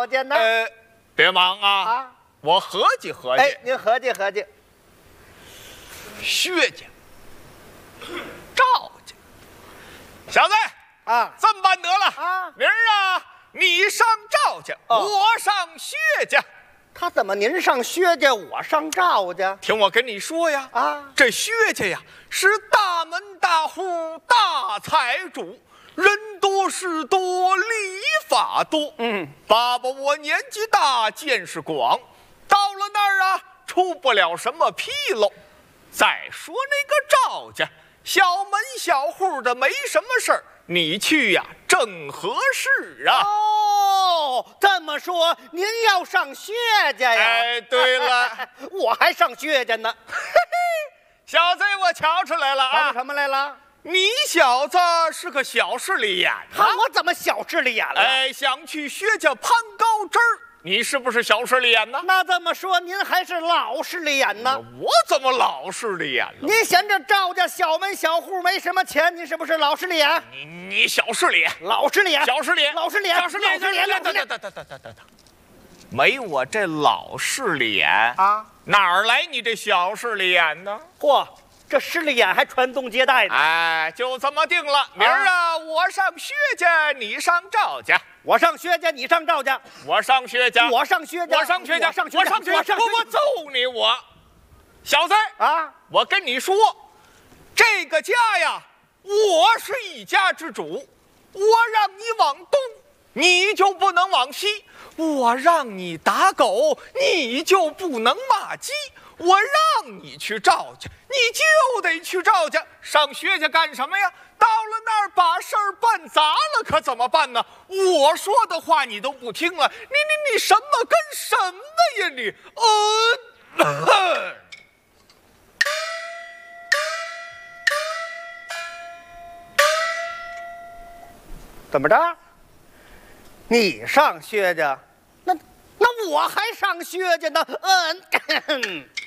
赵家呢？ 别忙啊！我合计合计。 您合计合计。 薛家、赵家，小子这么办得了明儿你上赵家，我上薛家。 他怎么您上薛家，我上赵家？ 听我跟你说呀，这薛家呀是大门大户大财主，人多事多，礼法多。爸爸我年纪大，见识广，到了那儿出不了什么纰漏。再说那个赵家，小门小户的，没什么事儿，你去呀正合适啊。 这么说您要上薛家呀？ 对了， 我还上薛家呢。 小子，我瞧出来了瞧出什么来了？ 你小子是个小势利眼我怎么小势利眼了？ 想去薛家攀高枝儿，你是不是小势利眼呢？ 那这么说，您还是老势利眼呢？ 我怎么老势利眼了？ 您嫌这赵家小门小户没什么钱，您是不是老势利眼？ 你小势利， 老势利眼， 小势利， 老势利， 小势利，等，没我这老势利眼哪儿来你这小势利眼呢？ 嚯！这势利眼还传宗接代呢。 就这么定了。明儿我上薛家，你上赵家。 我上薛家，你上赵家。 我上薛家， 我上薛家， 我上薛家， 我上薛家。 我揍你！我小子我跟你说，这个家呀，我是一家之主。我让你往东，你就不能往西；我让你打狗，你就不能骂鸡。我让你去赵家，你就得去赵家。上薛家干什么呀？到了那儿把事儿办砸了，可怎么办呢？我说的话你都不听了，你什么跟什么呀你？ 怎么着？你上薛家，那我还上薛家呢？